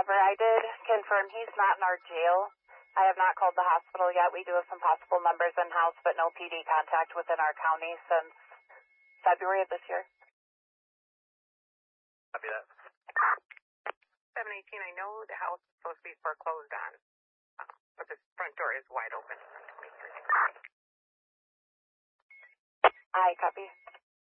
over. I did confirm he's not in our jail. I have not called the hospital yet. We do have some possible numbers in-house, but no PD contact within our county since February of this year. Copy that. 718, I know the house is supposed to be foreclosed on, but the front door is wide open. I copy.